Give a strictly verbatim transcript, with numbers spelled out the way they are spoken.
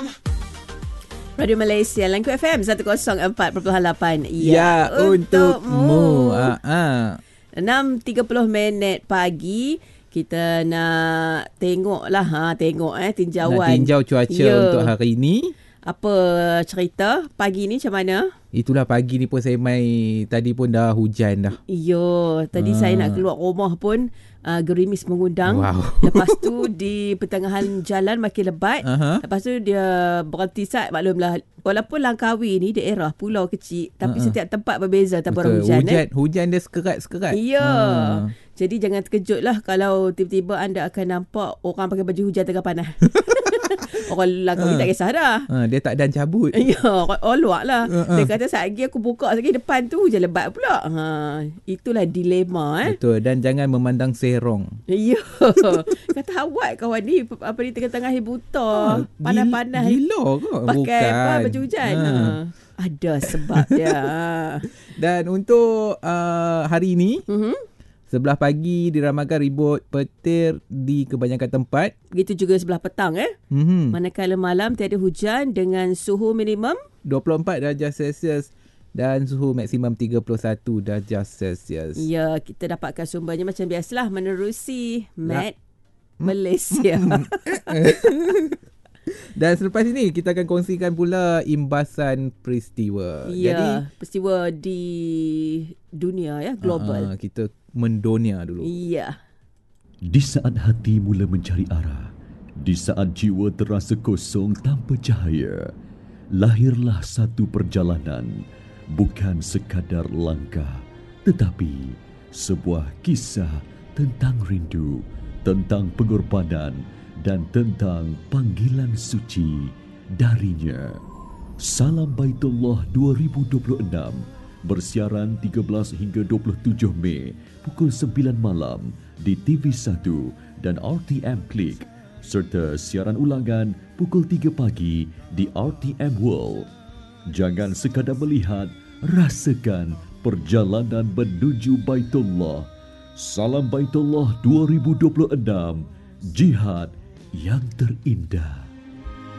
Radio Malaysia Langku F M seratus empat perpuluhan lapan. Ya, untukmu. Ah, ah. enam tiga puluh minit pagi. Kita nak tengok lah ha, Tengok eh tinjauan. Nak tinjau cuaca ya. Untuk hari ni. Apa cerita pagi ni macam mana? Itulah pagi ni pun saya mai. Tadi pun dah hujan dah. Yo, tadi Ah. saya nak keluar rumah pun uh, gerimis mengundang. Wow. Lepas tu di pertengahan jalan makin lebat. Aha. Lepas tu dia berhenti sat. Maklumlah, walaupun Langkawi ni daerah pulau kecil, tapi Uh-uh. setiap tempat berbeza tempat Betul. hujan. Hujan, eh. hujan dia sekerat-sekerat. Ya. Ah. Jadi jangan terkejut lah kalau tiba-tiba anda akan nampak orang pakai baju hujan tengah panas. Orang Langkawi Ah. tak kisah dah. Ah, dia tak dan cabut. Ya, orang luar lah. Uh-uh. Dia kata saat lagi aku buka lagi depan tu hujan lebat pula. Ha, itulah dilema eh. Betul. Dan jangan memandang serong. Ya. Kata awak kawan ni apa ni tengah-tengah hari buta, Ah, panas-panas. Gila ke? Pakai Bukan. apa baju hujan. Ah. Ha. Ada sebab dia. Dan untuk uh, hari ni, Mhm. sebelah pagi diramalkan ribut petir di kebanyakan tempat. Begitu juga sebelah petang eh. Mm-hmm. Manakala malam tiada hujan dengan suhu minimum dua puluh empat darjah Celsius dan suhu maksimum tiga puluh satu darjah Celsius. ya, kita dapatkan sumbernya macam biasalah menerusi Met Malaysia. Dan selepas ini kita akan kongsikan pula imbasan peristiwa. Ya, Jadi peristiwa di dunia ya, global. uh, kita mendonia dulu. Ya. Di saat hati mula mencari arah, di saat jiwa terasa kosong tanpa cahaya, lahirlah satu perjalanan, bukan sekadar langkah, tetapi sebuah kisah tentang rindu, tentang pengorbanan dan tentang panggilan suci darinya. Salam Baitullah dua ribu dua puluh enam bersiaran tiga belas hingga dua puluh tujuh Mei pukul sembilan malam di T V satu dan R T M Klik serta siaran ulangan pukul tiga pagi di R T M World. Jangan sekadar melihat, rasakan perjalanan menuju Baitullah. Salam Baitullah dua ribu dua puluh enam, jihad yang terindah.